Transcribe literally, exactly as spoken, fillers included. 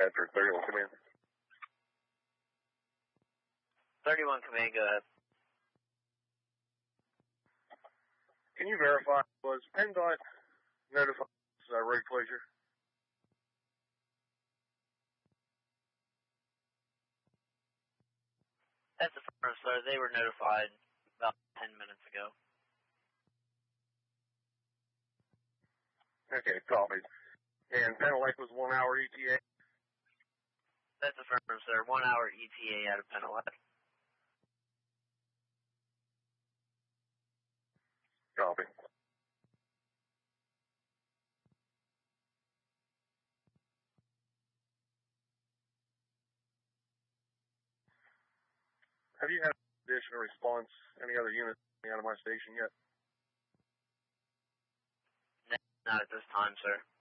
After thirty-one, come in. thirty-one, come in, go ahead. Can you verify, was PennDOT notified of uh, road closure? That's the first, sir. They were notified about ten minutes ago. Okay, copy. And Penelec was one hour E T A? That's the first, sir. One hour E T A out of Penelec. Copy. Have you had additional response, any other units out of my station yet? No, not at this time, sir.